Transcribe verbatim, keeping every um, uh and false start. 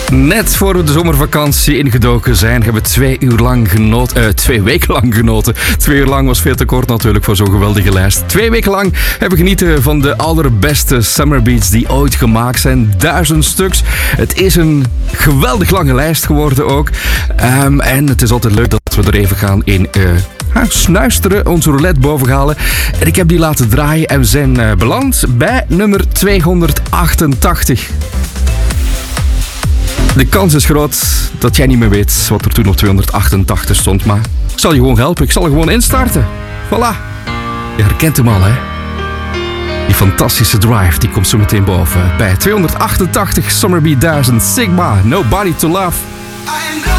Net voor de zomervakantie ingedoken zijn, hebben we twee uur lang genoten. Uh, twee weken lang genoten. Twee uur lang was veel te kort natuurlijk voor zo'n geweldige lijst. Twee weken lang hebben we genieten van de allerbeste summer beats die ooit gemaakt zijn. Duizend stuks. Het is een geweldig lange lijst geworden ook. Um, en het is altijd leuk dat we er even gaan in... Uh, Ha, snuisteren, onze roulette bovenhalen. En ik heb die laten draaien en we zijn uh, beland bij nummer tweehonderdachtentachtig. De kans is groot dat jij niet meer weet wat er toen op tweehonderdachtentachtig stond, maar ik zal je gewoon helpen. Ik zal er gewoon instarten. Voilà. Je herkent hem al, hè? Die fantastische drive, die komt zo meteen boven bij tweehonderdachtentachtig Summer Beat duizend Sigma, Nobody to Love.